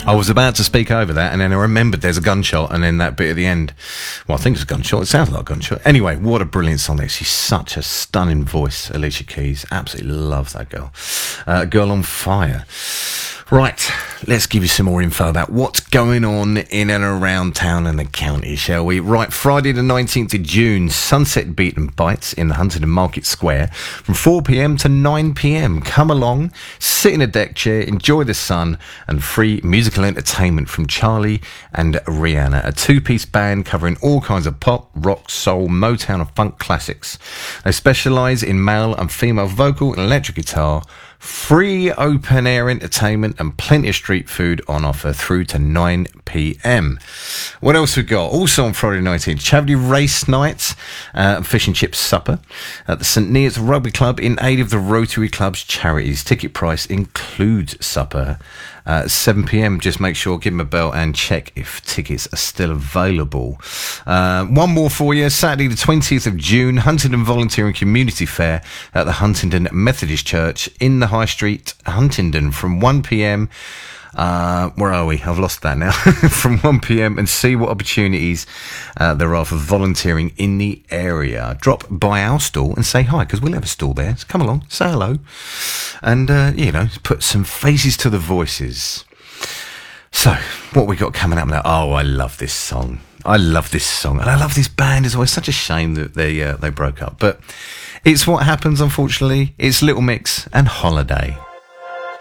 I was about to speak over that, and then I remembered there's a gunshot, and then that bit at the end. Well, I think it's a gunshot. It sounds like a gunshot. Anyway, what a brilliant song there. She's such a stunning voice, Alicia Keys. Absolutely love that girl. Girl on Fire. Right, let's give you some more info about what's going on in and around town and the county, shall we? Right, Friday the 19th of June, Sunset Beat and Bites in the Huntingdon Market Square from 4pm to 9pm. Come along, sit in a deck chair, enjoy the sun, and free musical entertainment from Charlie and Rihanna, a two-piece band covering all kinds of pop, rock, soul, Motown and funk classics. They specialise in male and female vocal and electric guitar, free open-air entertainment and plenty of street food on offer through to 9pm. What else we got? Also on Friday 19th, charity race night, fish and chips supper at the St Neots Rugby Club in aid of the Rotary Club's charities. Ticket price includes supper. 7pm, just make sure, give them a bell and check if tickets are still available. One more for you, Saturday the 20th of June, Huntingdon Volunteer and Community Fair at the Huntingdon Methodist Church in the High Street, Huntingdon, from 1pm. Where are we? I've lost that now. From 1pm, and see what opportunities there are for volunteering in the area. Drop by our stall and say hi, because we'll have a stall there. So come along, say hello, and put some faces to the voices. So what we got coming up now? Oh, I love this song. And I love this band as well. It's such a shame that they broke up, but it's what happens, unfortunately. It's Little Mix and Holiday.